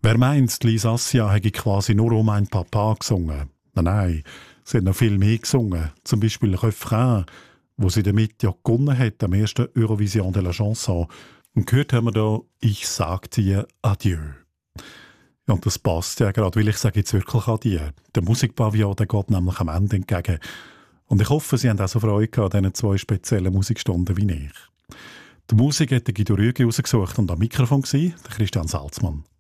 Wer meint, Lisa Assia hätte quasi nur um ein Papa gesungen? Nein, sie hat noch viel mehr gesungen. Zum Beispiel Refrain, wo sie damit ja gewonnen hat am ersten Eurovision de la Chanson. Und gehört haben wir da «Ich sag dir Adieu». Ja, und das passt ja gerade, weil ich sage jetzt wirklich Adieu. Der Musikpavillon, der geht nämlich am Ende entgegen. Und ich hoffe, Sie haben auch so Freude an diesen 2 speziellen Musikstunden wie ich. Die Musik hat Guido Rüegi rausgesucht und am Mikrofon war der Christian Salzmann.